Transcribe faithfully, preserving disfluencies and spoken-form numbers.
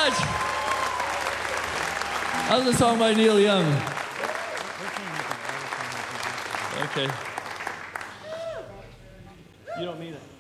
much. How's the song by Neil Young? Okay. You don't mean it.